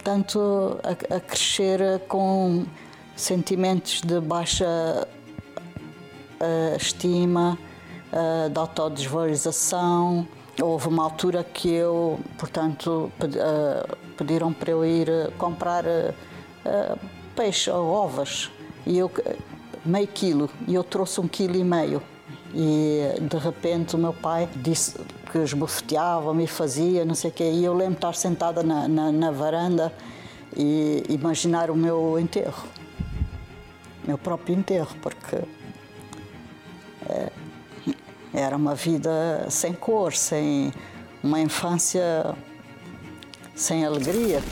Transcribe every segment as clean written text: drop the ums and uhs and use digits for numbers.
tanto, a crescer com sentimentos de baixa estima, de autodesvalorização. Houve uma altura que eu, portanto, pediram para eu ir comprar peixe ou ovas, e eu, meio quilo, e eu trouxe 1,5 kg. E de repente o meu pai disse que esbofeteava, me fazia, não sei o quê, e eu lembro de estar sentada na varanda e imaginar o meu enterro, meu próprio enterro, porque era uma vida sem cor, sem uma infância sem alegria.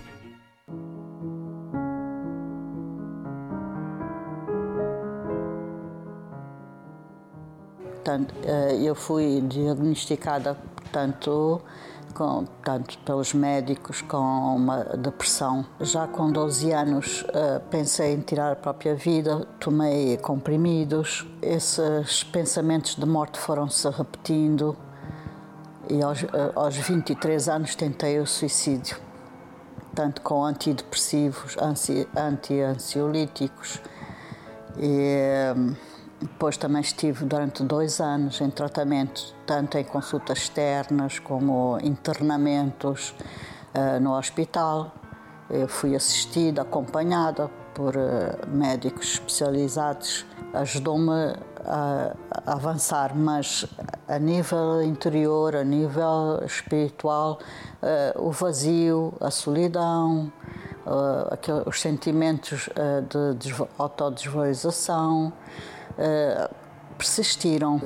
Eu fui diagnosticada, tanto pelos médicos, com uma depressão. Já com 12 anos pensei em tirar a própria vida, tomei comprimidos. Esses pensamentos de morte foram-se repetindo e aos 23 anos tentei o suicídio, tanto com antidepressivos, anti-ansiolíticos, e depois também estive durante 2 anos em tratamento, tanto em consultas externas como internamentos no hospital. Eu fui assistida, acompanhada por médicos especializados. Ajudou-me a avançar, mas a nível interior, a nível espiritual, o vazio, a solidão, os sentimentos de autodesvalorização persistiram.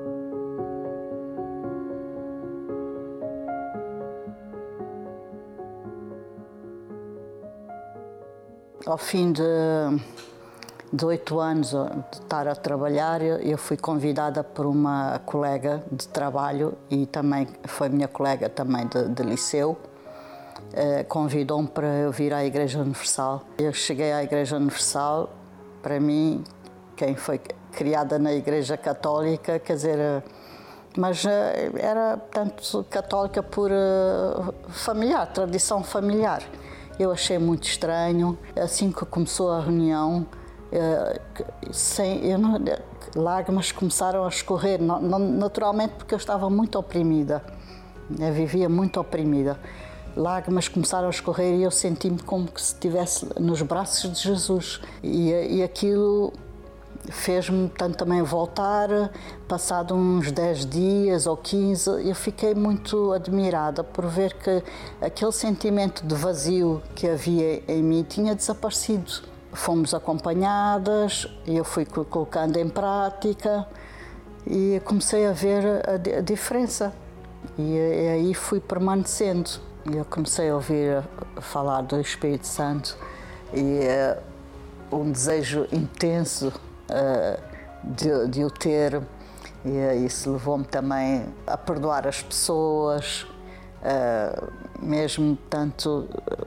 Ao fim de 8 anos de estar a trabalhar, eu fui convidada por uma colega de trabalho, e também foi minha colega também de liceu, convidou-me para eu vir à Igreja Universal. Eu cheguei à Igreja Universal, para mim, quem foi criada na Igreja Católica, quer dizer, mas era, tanto católica por familiar, tradição familiar. Eu achei muito estranho. Assim que começou a reunião, lágrimas começaram a escorrer, naturalmente, porque eu estava muito oprimida, eu vivia muito oprimida. Lágrimas começaram a escorrer e eu senti-me como que se estivesse nos braços de Jesus. E aquilo fez-me também voltar. Passado uns 10 dias ou 15, eu fiquei muito admirada por ver que aquele sentimento de vazio que havia em mim tinha desaparecido. Fomos acompanhadas, eu fui colocando em prática e comecei a ver a diferença. E aí fui permanecendo. Eu comecei a ouvir falar do Espírito Santo e um desejo intenso de o ter, e isso levou-me também a perdoar as pessoas, mesmo tanto,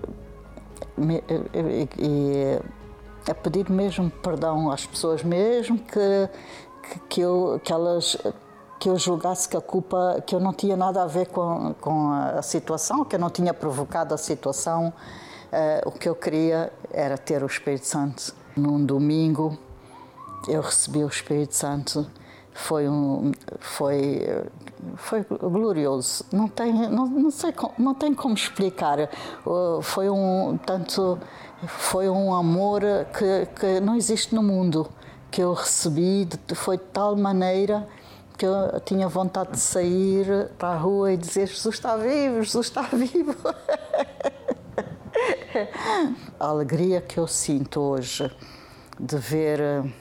e a pedir mesmo perdão às pessoas, mesmo que eu julgasse que a culpa, que eu não tinha nada a ver com a situação, que eu não tinha provocado a situação. O que eu queria era ter o Espírito Santo. Num domingo eu recebi o Espírito Santo, foi glorioso, não tem como explicar. Foi um amor que não existe no mundo, que eu recebi, foi de tal maneira que eu tinha vontade de sair para a rua e dizer: Jesus está vivo, Jesus está vivo. A alegria que eu sinto hoje de ver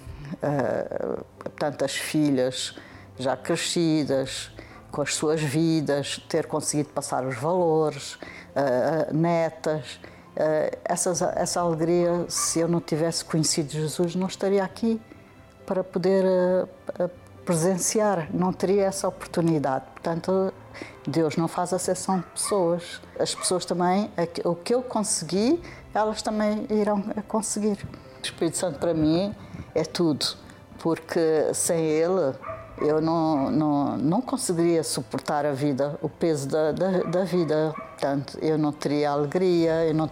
tantas filhas já crescidas, com as suas vidas, ter conseguido passar os valores, netas, essa alegria, se eu não tivesse conhecido Jesus, não estaria aqui para poder presenciar, não teria essa oportunidade. Portanto, Deus não faz acepção de pessoas. As pessoas também, o que eu consegui, elas também irão conseguir. O Espírito Santo para mim é tudo, porque sem ele eu não conseguiria suportar a vida, o peso da vida. Portanto, eu não teria alegria, eu não